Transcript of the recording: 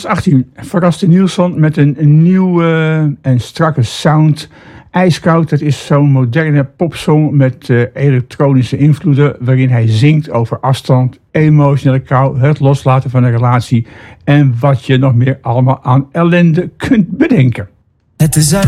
2018 verraste Nilsson met een nieuwe en strakke sound. IJskoud, dat is zo'n moderne popsong met elektronische invloeden, waarin hij zingt over afstand, emotionele kou, het loslaten van een relatie en wat je nog meer allemaal aan ellende kunt bedenken. Het is